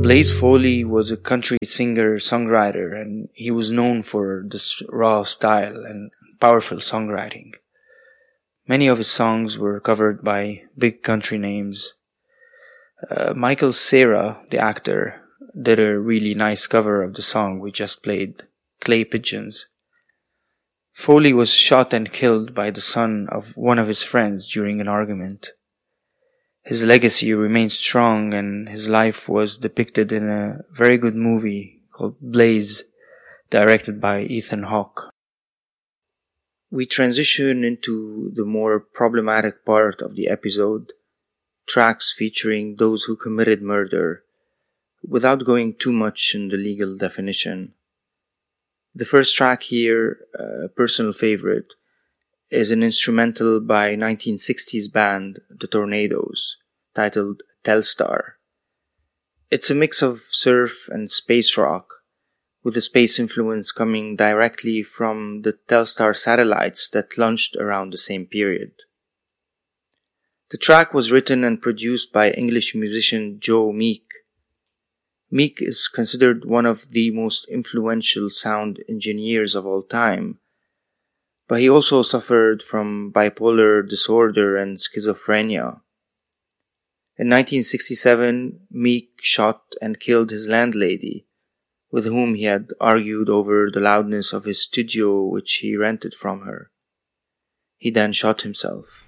Blaze Foley was a country singer-songwriter, and he was known for this raw style and powerful songwriting. Many of his songs were covered by big country names. Michael Cera, the actor, did a really nice cover of the song we just played, Clay Pigeons. Foley was shot and killed by the son of one of his friends during an argument. His legacy remains strong, and his life was depicted in a very good movie called Blaze, directed by Ethan Hawke. We transition into the more problematic part of the episode, tracks featuring those who committed murder, without going too much in the legal definition. The first track here, a personal favorite, is an instrumental by 1960s band The Tornadoes, titled Telstar. It's a mix of surf and space rock, with the space influence coming directly from the Telstar satellites that launched around the same period. The track was written and produced by English musician Joe Meek. Meek is considered one of the most influential sound engineers of all time, but he also suffered from bipolar disorder and schizophrenia. In 1967, Meek shot and killed his landlady, with whom he had argued over the loudness of his studio which he rented from her. He then shot himself.